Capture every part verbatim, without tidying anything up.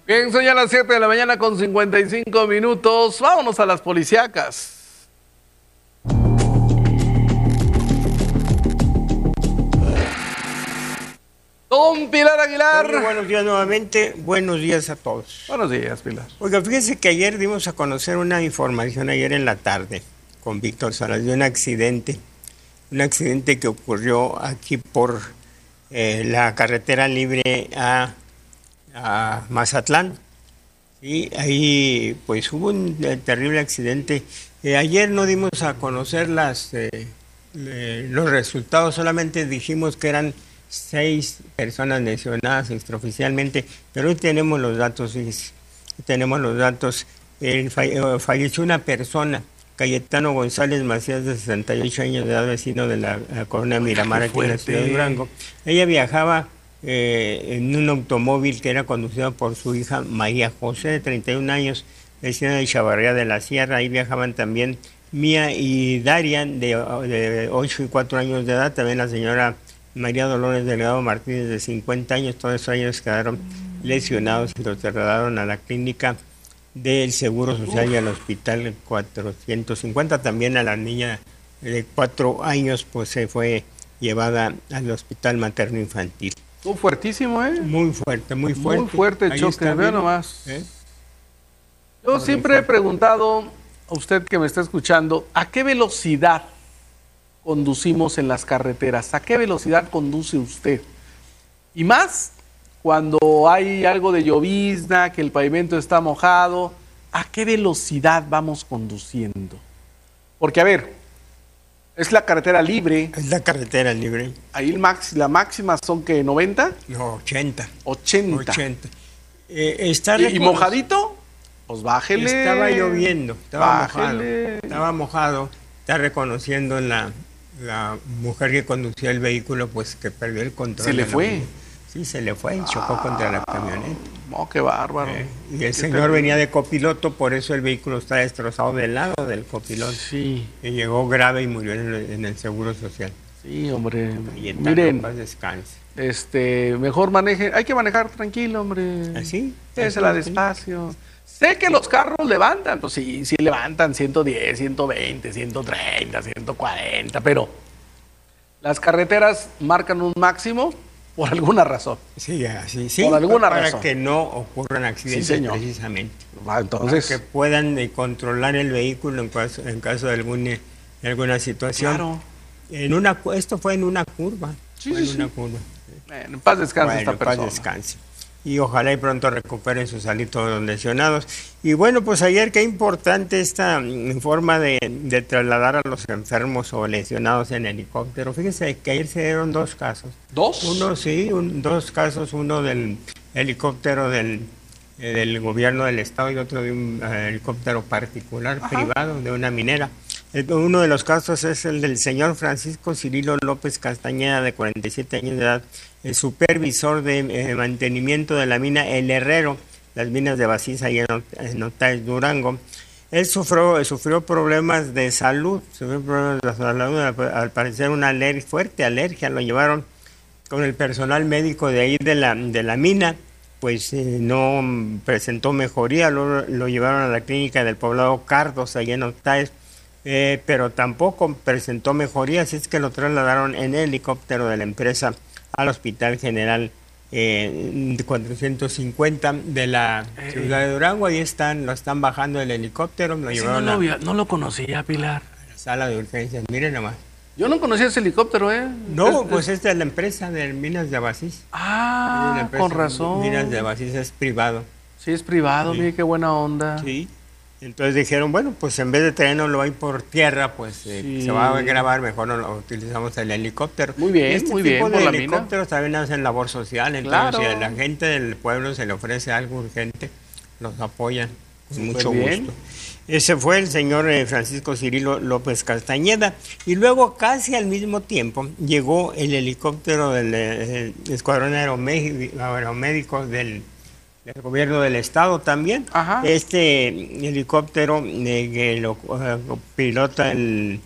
Bien, son ya las siete de la mañana con cincuenta y cinco minutos. Vámonos a las policíacas. Don Pilar Aguilar. Muy buenos días nuevamente, buenos días a todos. Buenos días, Pilar. Oiga, fíjense que ayer dimos a conocer una información, ayer en la tarde, con Víctor Salas, de un accidente, un accidente que ocurrió aquí por eh, la carretera libre a, a Mazatlán. Sí, ahí pues hubo un eh, terrible accidente. Eh, ayer no dimos a conocer las, eh, eh, los resultados, solamente dijimos que eran seis personas lesionadas extraoficialmente, pero hoy tenemos los datos, fíjense, tenemos los datos. El falle, falleció una persona, Cayetano González Macías, de sesenta y ocho años de edad, vecino de la, la colonia Miramar, aquí en la ciudad de Durango. Ella viajaba eh, en un automóvil que era conducido por su hija María José, de treinta y un años, vecina de Chavarría de la Sierra. Ahí viajaban también Mía y Darian, de, de ocho y cuatro años de edad, también la señora María Dolores Delgado Martínez, de cincuenta años. Todos ellos quedaron lesionados y los trasladaron a la clínica del Seguro Social y al hospital cuatrocientos cincuenta. También a la niña de cuatro años pues se fue llevada al hospital materno infantil. Muy fuertísimo, ¿eh? Muy fuerte, muy fuerte. Muy fuerte el choque, vea nomás. ¿Eh? Yo siempre he preguntado a usted que me está escuchando, ¿a qué velocidad conducimos en las carreteras? ¿A qué velocidad conduce usted? Y más cuando hay algo de llovizna, que el pavimento está mojado, ¿a qué velocidad vamos conduciendo? Porque, a ver, es la carretera libre. Es la carretera libre. Ahí el max, la máxima son, ¿qué? ¿noventa? No, ochenta. ochenta. ochenta. Eh, está ¿Y, ¿Y mojadito? Pues bájele. Estaba lloviendo, estaba Bájele. mojado. Estaba mojado. Está reconociendo la... la mujer que conducía el vehículo, pues que perdió el control. ¿Se le la fue? vida. Sí, se le fue y chocó ah, contra la camioneta. No, qué bárbaro. Eh, y el qué señor terrible. venía de copiloto, por eso el vehículo está destrozado del lado del copiloto. Sí. Y llegó grave y murió en el, en el Seguro Social. Sí, hombre. Y en Miren, paz descanse. Este, mejor maneje. Hay que manejar tranquilo, hombre. ¿Así? Désela despacio. Sé que los carros levantan, pues sí, sí levantan ciento diez, ciento veinte, ciento treinta, ciento cuarenta, pero las carreteras marcan un máximo por alguna razón. Sí, así, sí. Por alguna para razón. que no ocurran accidentes, sí, señor. precisamente. Ah, entonces, para que puedan eh, controlar el vehículo en caso, en caso de, algún, de alguna situación. Claro. En una, esto fue en una curva. Sí, fue sí, en una sí. curva. Bueno, en paz descanse bueno, esta en persona. paz descanse. Y ojalá y pronto recuperen su salud todos los lesionados. Y bueno, pues ayer qué importante esta forma de, de trasladar a los enfermos o lesionados en helicóptero. Fíjense que ayer se dieron dos casos. ¿Dos? Uno, sí, un, dos casos, uno del helicóptero del, eh, del gobierno del estado y otro de un uh, helicóptero particular. Ajá. Privado, de una minera. El, uno de los casos es el del señor Francisco Cirilo López Castañeda, de cuarenta y siete años de edad, el supervisor de eh, mantenimiento de la mina El Herrero, las minas de Basís, allá en Otaes, Durango. Él sufrió, sufrió problemas de salud, sufrió problemas de salud, al parecer una aler fuerte alergia, lo llevaron con el personal médico de ahí de la, de la mina, pues eh, no presentó mejoría, lo, lo llevaron a la clínica del poblado Cardos, allá en Otaes, eh, pero tampoco presentó mejoría, así es que lo trasladaron en helicóptero de la empresa al Hospital General eh, cuatrocientos cincuenta de la eh, ciudad de Durango. Ahí están, lo están bajando el helicóptero, lo llevaron no, lo, a, no lo conocía, Pilar. a la sala de urgencias. Miren nomás. Yo no conocía ese helicóptero, ¿eh? No, es, pues es... es de la empresa de Minas de Abasís. Ah, con razón. Minas de Abasís es privado. Sí, es privado, sí. Mire qué buena onda. Sí. Entonces dijeron, bueno, pues en vez de traernoslo ahí por tierra, pues eh, sí. se va a grabar, mejor no lo utilizamos el helicóptero. Muy bien, este muy tipo bien. de por helicópteros la mina. también hacen labor social, entonces claro. si a la gente del pueblo se le ofrece algo urgente, los apoyan con Súper mucho bien. gusto. Ese fue el señor eh, Francisco Cirilo López Castañeda. Y luego, casi al mismo tiempo, llegó el helicóptero del eh, Escuadrón Aeromédico del... del gobierno del estado también. Ajá. Este helicóptero eh, que lo uh, pilota el,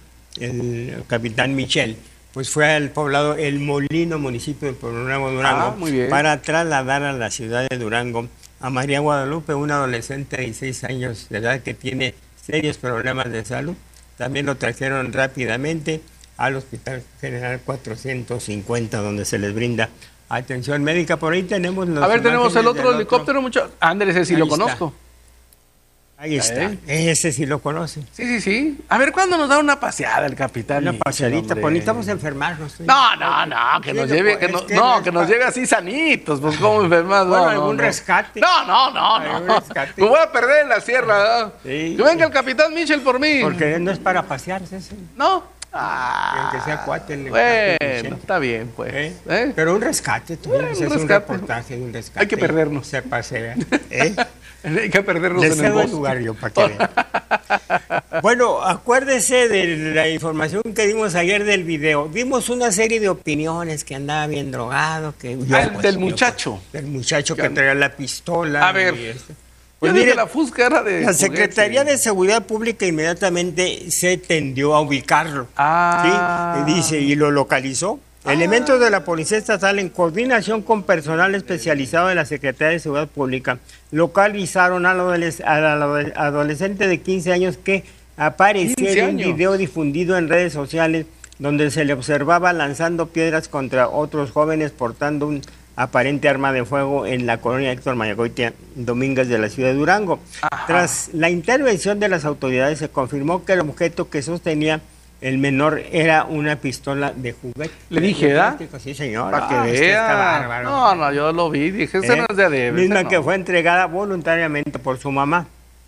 el capitán Michel, pues fue al poblado El Molino, municipio de Pueblo Nuevo, Durango, ah, muy bien. para trasladar a la ciudad de Durango a María Guadalupe, una adolescente de dieciséis años de edad que tiene serios problemas de salud. También lo trajeron rápidamente al Hospital General cuatrocientos cincuenta, donde se les brinda atención médica. Por ahí tenemos los... A ver, tenemos el otro helicóptero, mucho. Andrés, ese sí lo conozco. Está. Ahí está, ¿Eh? Ese sí lo conoce. Sí, sí, sí. A ver, ¿cuándo nos da una paseada el capitán? Una paseadita, pues necesitamos enfermarnos. ¿Sí? No, no, no, que sí, nos lleve, que no, que no, no que nos lleve así sanitos, pues cómo enfermar. Bueno, no, algún no, rescate. No, no, no, no. Me voy a perder en la sierra. Sí, que venga el capitán Mitchell por mí. Porque no es para pasearse ese. No. Ah, que sea cuate. El bueno, está bien, pues. ¿Eh? ¿Eh? Pero un rescate, tú bueno, un, rescate. un reportaje de un rescate. Hay que perdernos. Se pasea. ¿Eh? Hay que perdernos Les en el bosque. lugar yo para que vean. Bueno, acuérdese de la información que dimos ayer del video. Dimos una serie de opiniones que andaba bien drogado. Que yo, ah, pues, del yo, muchacho. Del muchacho que traía la pistola. A ver. Y este. Pues mire, la Fusca era de la juguete. Secretaría de Seguridad Pública inmediatamente se tendió a ubicarlo. Ah. ¿sí? Y dice, y lo localizó. Ah. Elementos de la Policía Estatal, en coordinación con personal especializado de la Secretaría de Seguridad Pública, localizaron al adoles al adolescente de quince años que aparecía en un video difundido en redes sociales donde se le observaba lanzando piedras contra otros jóvenes portando un aparente arma de fuego en la colonia Héctor Mayagoitia Domínguez de la ciudad de Durango. Ajá. Tras la intervención de las autoridades se confirmó que el objeto que sostenía el menor era una pistola de juguete. Le dije, ¿verdad? Sí, señor. Para que ah, vea. No, no, yo lo vi, dije, eso ¿Eh? no es de debe. Misma no. que fue entregada voluntariamente por su mamá.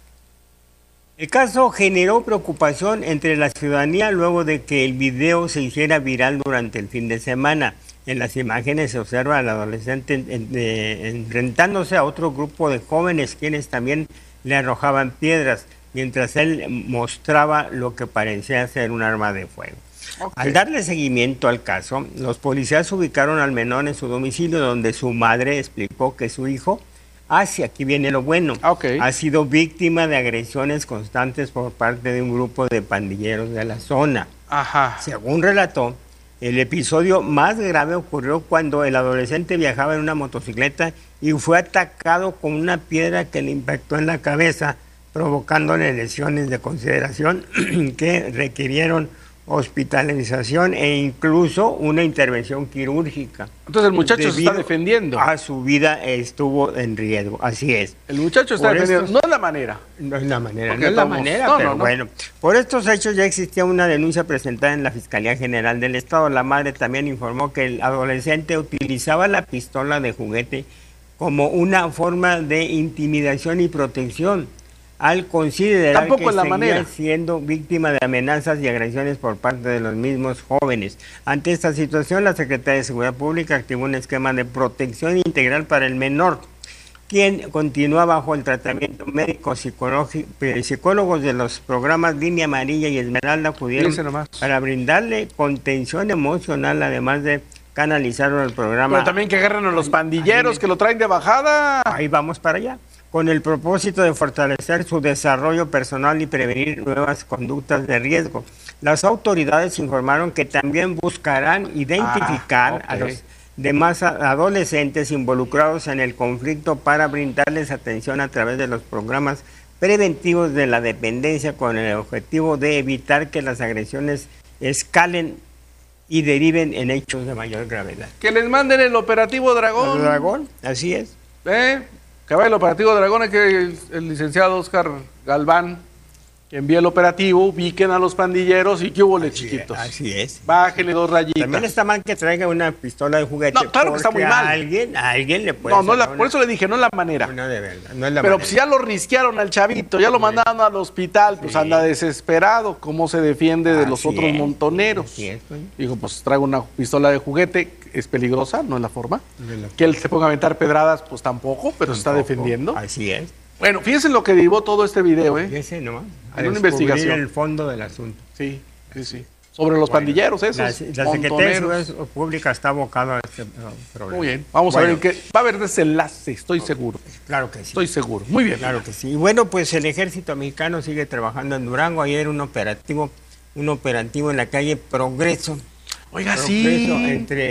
El caso generó preocupación entre la ciudadanía luego de que el video se hiciera viral durante el fin de semana. En las imágenes se observa al adolescente en, en, en, enfrentándose a otro grupo de jóvenes quienes también le arrojaban piedras, mientras él mostraba lo que parecía ser un arma de fuego. Okay. Al darle seguimiento al caso, los policías ubicaron al menor en su domicilio, donde su madre explicó que su hijo, hacia aquí viene lo bueno, okay. ha sido víctima de agresiones constantes por parte de un grupo de pandilleros de la zona. Ajá. Según relató, el episodio más grave ocurrió cuando el adolescente viajaba en una motocicleta y fue atacado con una piedra que le impactó en la cabeza, provocándole lesiones de consideración que requirieron hospitalización e incluso una intervención quirúrgica. Entonces el muchacho se está defendiendo. A su vida estuvo en riesgo, así es. El muchacho está por defendiendo, estos, no es la manera. No es la manera, no es la manera, no, pero no, no. bueno. Por estos hechos ya existía una denuncia presentada en la Fiscalía General del Estado. La madre también informó que el adolescente utilizaba la pistola de juguete como una forma de intimidación y protección, al considerar Tampoco que la seguía manera. siendo víctima de amenazas y agresiones por parte de los mismos jóvenes. Ante esta situación, la Secretaría de Seguridad Pública activó un esquema de protección integral para el menor, quien continúa bajo el tratamiento médico psicológico. Psicólogos de los programas Línea Amarilla y Esmeralda acudieron para brindarle contención emocional, además de canalizaron el programa. Pero también que agarren a los pandilleros, que lo traen de bajada. Ahí vamos para allá, con el propósito de fortalecer su desarrollo personal y prevenir nuevas conductas de riesgo. Las autoridades informaron que también buscarán identificar ah, okay. a los demás adolescentes involucrados en el conflicto para brindarles atención a través de los programas preventivos de la dependencia, con el objetivo de evitar que las agresiones escalen y deriven en hechos de mayor gravedad. Que les manden el operativo Dragón. El Dragón, así es. ¿Eh? Que vaya el operativo Dragón, que el, el licenciado Oscar Galván, que envíe el operativo, ubiquen a los pandilleros y que hubo le chiquitos. Así es. Bájenle dos rayitas. También está mal que traiga una pistola de juguete. No, claro que está muy mal. A alguien, a alguien le puede No, no la, una, por eso le dije, no es la manera. No, de verdad, no es la Pero manera. si ya lo risquearon al chavito, ya lo mandaron al hospital, pues sí. anda desesperado. ¿Cómo se defiende de Así los otros es. montoneros? Así es, pues. Dijo, pues traigo una pistola de juguete, es peligrosa, no es la forma. No es la que él se ponga a aventar pedradas, pues tampoco, pero tampoco. se está defendiendo. Así es. Bueno, fíjense lo que derivó todo este video, ¿eh? Fíjense, ¿no? En una investigación. el fondo del asunto. Sí, sí, sí. Sobre los bueno, pandilleros, esos. La, la Secretaría de Seguridad Pública está abocada a este uh, problema. Muy bien. Vamos bueno. a ver en qué. Va a haber desenlace, estoy seguro. Claro que sí. Estoy seguro. Muy bien. Claro que sí. Y bueno, pues el ejército mexicano sigue trabajando en Durango. Ayer un operativo, un operativo en la calle Progreso. Oiga, Progreso sí. Entre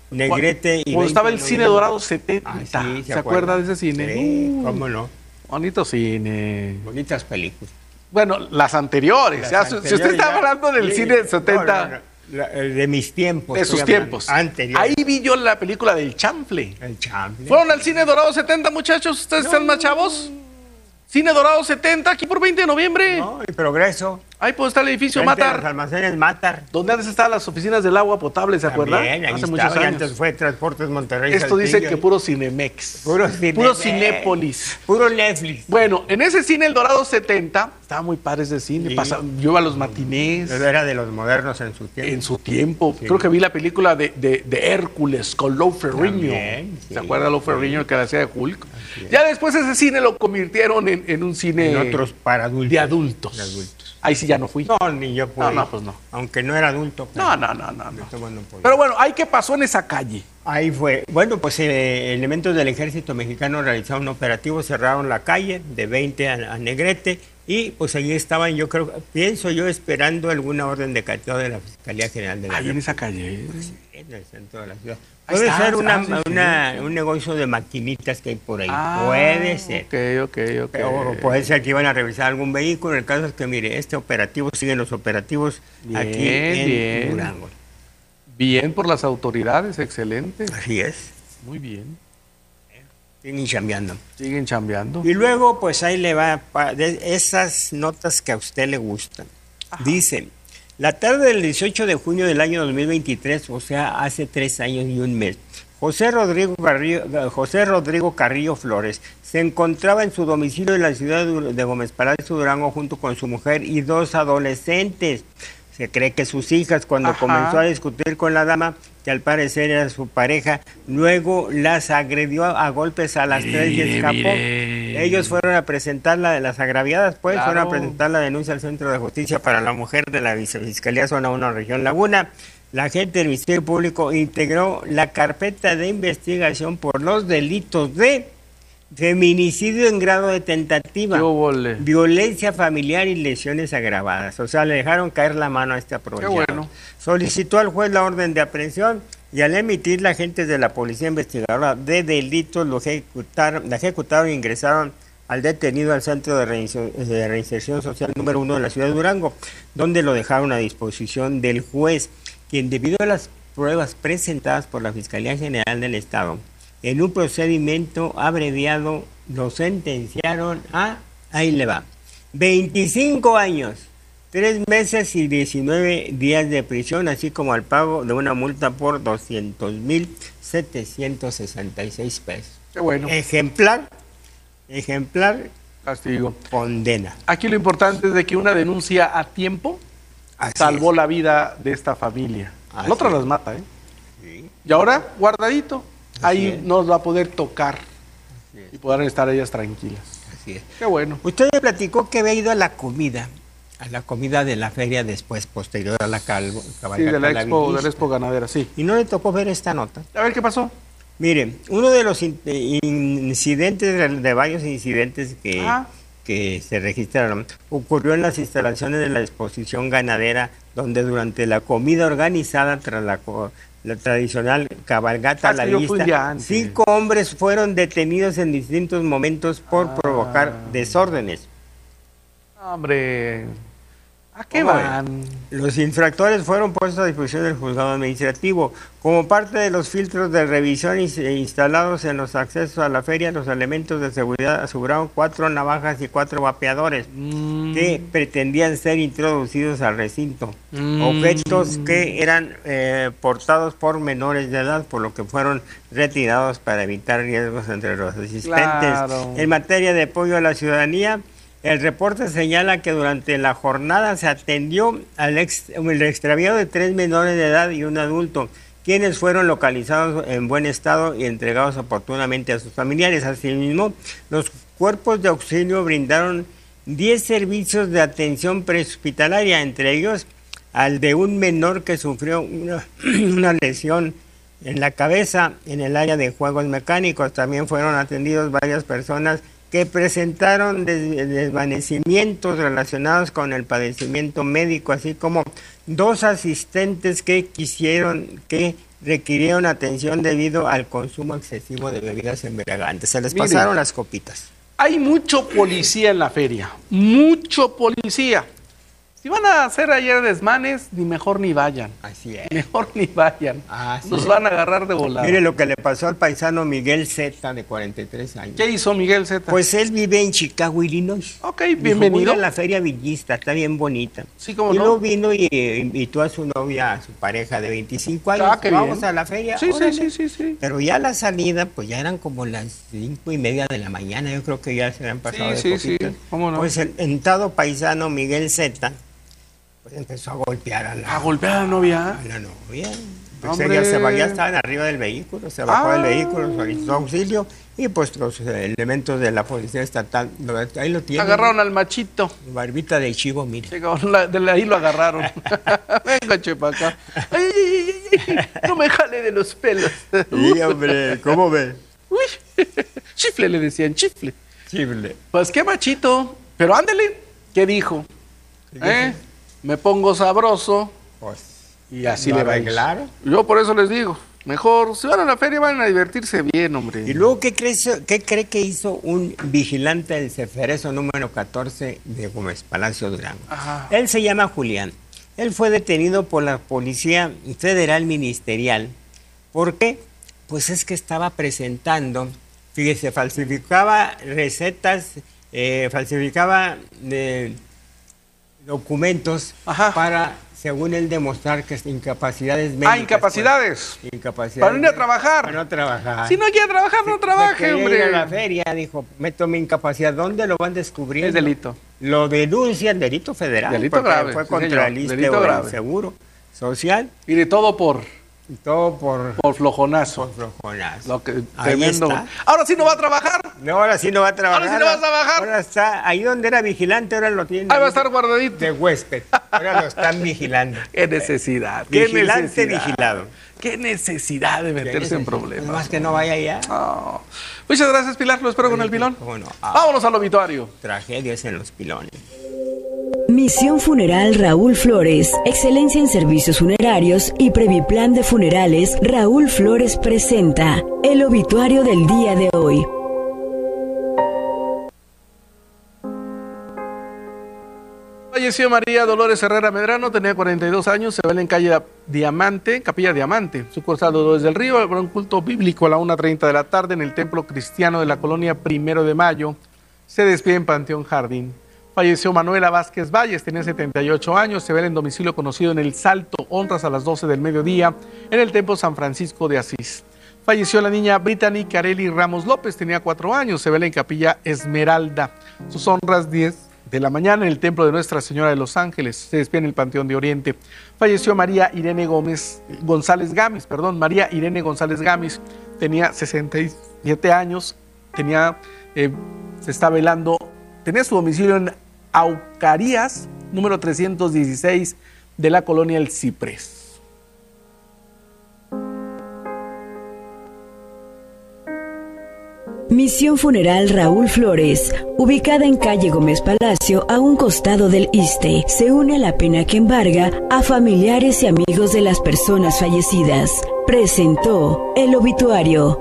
Negrete y cuando estaba el Cine Dorado setenta. Ah, sí, ¿Se, ¿Se acuerda de ese cine? Sí, uh, cómo no. Bonito cine. Bonitas películas. Bueno, las anteriores. Las ya, anteriores si usted está ya, hablando del sí, cine setenta. No, no, no. La, de mis tiempos. De sus tiempos. Anterior. Ahí vi yo la película del Chanfle. El Chanfle. ¿Fueron al Cine Dorado setenta, muchachos? ¿Ustedes no. están más chavos? Cine Dorado setenta, aquí por veinte de noviembre. No, el Progreso. Ahí puede estar el edificio Frente a Matar. Los almacenes Matar. Donde antes estaban las oficinas del agua potable, ¿se acuerdan? También, ahí Hace estaba, muchos años. Antes fue Transportes Monterrey. Esto Saltillo, dice que ahí. puro Cinemex. Puro Cinemex. Puro Cinépolis. Puro Netflix. Bueno, en ese cine El Dorado setenta, estaba muy padre ese cine. Sí. Pasaba, yo iba a los matinés. Era de los modernos en su tiempo. En su tiempo. Sí. Creo que vi la película de, de, de Hércules con Lou Ferrigno. También, sí. ¿Se acuerda Lou Ferrigno, el que la hacía de Hulk? Ya después ese cine lo convirtieron en, en un cine En otros para adultos. de adultos. De adultos. Ahí sí ya no fui. No, ni yo pude. No, no, pues no. Aunque no era adulto. pero- No, no, no, no. no. Eso no podía. Pero bueno, ¿ahí qué pasó en esa calle? Ahí fue. Bueno, pues eh, elementos del ejército mexicano realizaron un operativo, cerraron la calle de veinte a, a Negrete y pues allí estaban, yo creo, pienso yo, esperando alguna orden de cateo de la Fiscalía General de la Ahí en República. esa calle. En el centro de la ciudad. Ahí Puede está, ser una, ah, sí, sí, una- sí. un negocio de maquinitas que hay por ahí. Ah, puede ser. Ok, ok, ok. O puede ser que iban a revisar algún vehículo. El caso es que, mire, este operativo, siguen los operativos Bien, aquí en bien. Durango. Bien por las autoridades, excelente. Así es. Muy bien. Siguen chambeando. Siguen chambeando. Y luego, pues ahí le va pa- de esas notas que a usted le gustan. Ajá. Dice, la tarde del dieciocho de junio del año dos mil veintitrés, o sea, hace tres años y un mes, José Rodrigo Carrillo, José Rodrigo Carrillo Flores se encontraba en su domicilio en la ciudad de Gómez Palacio, Durango, junto con su mujer y dos adolescentes. Se cree que sus hijas, cuando Ajá. comenzó a discutir con la dama, que al parecer era su pareja, luego las agredió a golpes a las Mire, tres y escapó. mire. Ellos fueron a presentarla, de las agraviadas, pues, Claro. fueron a presentar la denuncia al Centro de Justicia para la Mujer de la Vicefiscalía Zona uno, Región Laguna. La agente del Ministerio Público integró la carpeta de investigación por los delitos de feminicidio en grado de tentativa, ¿Qué óvole? violencia familiar y lesiones agravadas. O sea, le dejaron caer la mano a este aprovechado. Qué bueno. Solicitó al juez la orden de aprehensión y al emitir la agentes de la Policía Investigadora de Delitos lo ejecutaron, la ejecutaron e ingresaron al detenido al Centro de Reinserción, de Reinserción Social número uno de la ciudad de Durango, donde lo dejaron a disposición del juez, quien debido a las pruebas presentadas por la Fiscalía General del Estado, en un procedimiento abreviado, lo sentenciaron a, ahí le va, veinticinco años, tres meses y diecinueve días de prisión, así como al pago de una multa por doscientos mil setecientos sesenta y seis pesos. Qué bueno. Ejemplar, ejemplar, Castigo. condena. Aquí lo importante es de que una denuncia a tiempo Así salvó es. la vida de esta familia. Así La otra es. las mata, ¿eh? Sí, Y ahora, guardadito. Ahí es. nos va a poder tocar así es, y podrán estar ellas tranquilas. así es. Qué bueno. Usted me platicó que había ido a la comida, a la comida de la feria después, posterior a la calvo, Sí, cabalgata de la la expo, de Villis. la expo ganadera, sí. Y no le tocó ver esta nota. A ver qué pasó. Mire, uno de los in- eh, incidentes, de, de varios incidentes que, Ah. que se registraron, ocurrió en las instalaciones de la exposición ganadera, donde durante la comida organizada tras la, co- la tradicional cabalgata Ah, a la sí, yo fui un vista, día antes. cinco hombres fueron detenidos en distintos momentos por Ah. provocar desórdenes. Hombre, ¿a qué ¿Cómo van? Los infractores fueron puestos a disposición del juzgado administrativo. Como parte de los filtros de revisión ins- instalados en los accesos a la feria, los elementos de seguridad aseguraron cuatro navajas y cuatro vapeadores Mm, que pretendían ser introducidos al recinto. Mm. Objetos que eran eh, portados por menores de edad, por lo que fueron retirados para evitar riesgos entre los asistentes. Claro. En materia de apoyo a la ciudadanía, el reporte señala que durante la jornada se atendió al ex- el extraviado de tres menores de edad y un adulto, quienes fueron localizados en buen estado y entregados oportunamente a sus familiares. Asimismo, los cuerpos de auxilio brindaron diez servicios de atención prehospitalaria, entre ellos al de un menor que sufrió una, una lesión en la cabeza en el área de juegos mecánicos. También fueron atendidos varias personas que presentaron des- desvanecimientos relacionados con el padecimiento médico, así como dos asistentes que quisieron, que requirieron atención debido al consumo excesivo de bebidas embriagantes. Se les Mire, pasaron las copitas. Hay mucho policía en la feria, mucho policía. Si van a hacer ayer desmanes, ni mejor ni vayan. Así es. Mejor ni vayan. Así Nos es. van a agarrar de volada. Mire lo que le pasó al paisano Miguel Zeta, de cuarenta y tres años. ¿Qué hizo Miguel Zeta? Pues él vive en Chicago, Illinois. Ok, Dijo, bienvenido. voy a la feria villista, está bien bonita. Sí, cómo y no. luego vino y eh, invitó a su novia, a su pareja de veinticinco años. Ah, qué Vamos bien. a la feria. Sí, sí, órale. sí, sí, sí. Pero ya la salida, pues ya eran como las cinco y media de la mañana. Yo creo que ya se habían pasado Sí, de sí, sí, copitas. cómo no. Pues el entado paisano Miguel Zeta, pues empezó a golpear a la, ¿A golpear a la novia? a la novia. Pues Hombre. ella se va- ya estaban arriba del vehículo, se bajó Ah. del vehículo, solicitó auxilio y pues los eh, elementos de la policía estatal, lo- ahí lo tienen. Agarraron al machito. Barbita de chivo, mire. Sí, cabrón, la- de la- ahí lo agarraron. Venga, chepa acá. Ay, ay, ay, ay, ay, no me jale de los pelos. Sí, hombre, ¿cómo ve? Uy, chifle le decían, chifle. Chible. Pues qué machito. Pero ándele, ¿qué dijo? ¿Eh? Me pongo sabroso Pues, y así ¿lo le va a ir. arreglaron? Yo por eso les digo, mejor, si van a la feria van a divertirse bien, hombre. Y luego, ¿qué cree, ¿qué cree que hizo un vigilante del Ceferezo número catorce de Gómez Palacio Durango? Ajá. Él se llama Julián. Él fue detenido por la Policía Federal Ministerial. ¿Por qué? Pues es que estaba presentando, fíjese, falsificaba recetas, eh, falsificaba eh, documentos Ajá. para, según él, demostrar que incapacidades médicas. Ah, incapacidades. pues, incapacidades Para no ir a trabajar. Para no trabajar. Si no quiere trabajar, no Se trabaje, quería hombre. ir a la feria, dijo, meto mi incapacidad. ¿Dónde lo van descubriendo? Es delito. Lo denuncian, delito federal. Delito porque grave, Fue sí, contra señor, el ISSSTE delito o el grave. Seguro Social Y de todo por, y todo por, por flojonazo. por flojonazo. Lo que, Ahí tremendo. está. Ahora sí no va a trabajar. No, ahora sí no va a trabajar. Ahora sí no vas a trabajar. Ahora está, ahí donde era vigilante, ahora lo tienen. Ahí va a ahí estar guardadito. de huésped. Ahora lo están vigilando. Qué necesidad. Qué Vigilante necesidad. vigilado. Qué necesidad de meterse en problemas. Más que no vaya allá. No. Muchas gracias, Pilar. Lo espero con el pilón. ¿Cómo no? Ah. Vámonos al obituario. Tragedias en los pilones. Misión Funeral Raúl Flores, excelencia en servicios funerarios y Previplan de Funerales. Raúl Flores presenta el obituario del día de hoy. Falleció María Dolores Herrera Medrano, tenía cuarenta y dos años, se ve en calle Diamante, Capilla Diamante. Su cursado Dolores del Río, habrá un culto bíblico a la una treinta de la tarde en el templo cristiano de la colonia Primero de Mayo. Se despide en Panteón Jardín. Falleció Manuela Vázquez Valles, tenía setenta y ocho años, se ve en domicilio conocido en El Salto, honras a las doce del mediodía, en el templo San Francisco de Asís. Falleció la niña Brittany Carelli Ramos López, tenía cuatro años, se ve en Capilla Esmeralda. Sus honras diez de la mañana en el templo de Nuestra Señora de los Ángeles, se despide en el Panteón de Oriente. Falleció María Irene Gómez, González Gamis, perdón, María Irene González Gamis, tenía sesenta y siete años, tenía, eh, se está velando, tenía su domicilio en Aucarías, número trescientos dieciséis de la colonia El Ciprés. Misión Funeral Raúl Flores, ubicada en calle Gómez Palacio, a un costado del ISSSTE, se une a la pena que embarga a familiares y amigos de las personas fallecidas. Presentó el obituario.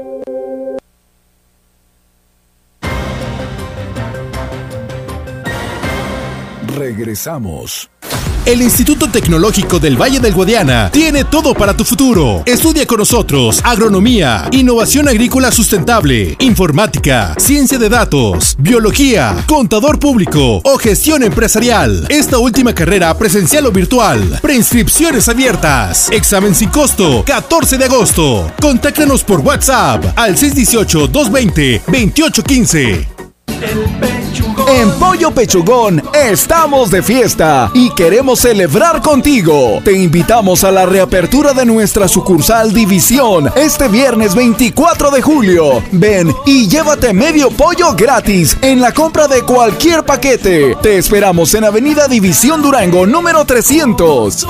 Regresamos. El Instituto Tecnológico del Valle del Guadiana tiene todo para tu futuro. Estudia con nosotros agronomía, innovación agrícola sustentable, informática, ciencia de datos, biología, contador público o gestión empresarial. Esta última carrera presencial o virtual. Preinscripciones abiertas. Examen sin costo. catorce de agosto. Contáctanos por WhatsApp al seis uno ocho, dos dos cero, dos ocho uno cinco. En Pollo Pechugón estamos de fiesta y queremos celebrar contigo. Te invitamos a la reapertura de nuestra sucursal División este viernes veinticuatro de julio. Ven y llévate medio pollo gratis en la compra de cualquier paquete. Te esperamos en Avenida División Durango número trescientos.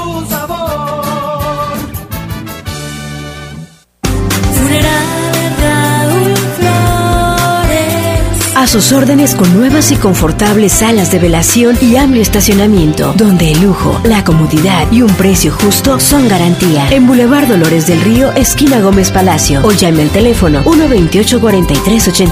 A sus órdenes con nuevas y confortables salas de velación y amplio estacionamiento, donde el lujo, la comodidad y un precio justo son garantía. En Boulevard Dolores del Río, esquina Gómez Palacio, o llame al teléfono uno veintiocho cuarenta y tres ochenta.